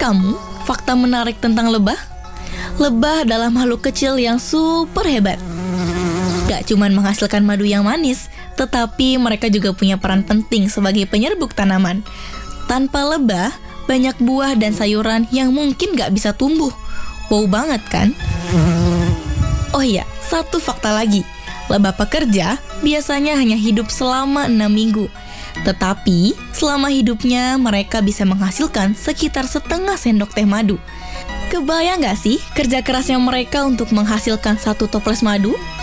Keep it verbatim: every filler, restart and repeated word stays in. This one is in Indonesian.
kamu fakta menarik tentang lebah? Lebah adalah makhluk kecil yang super hebat. Gak cuman menghasilkan madu yang manis, tetapi mereka juga punya peran penting sebagai penyerbuk tanaman. Tanpa lebah, banyak buah dan sayuran yang mungkin gak bisa tumbuh. Wow banget kan? Oh iya, satu fakta lagi. Lebah pekerja biasanya hanya hidup selama enam minggu. Tetapi, selama hidupnya mereka bisa menghasilkan sekitar setengah sendok teh madu. Kebayang gak sih kerja kerasnya mereka untuk menghasilkan satu toples madu?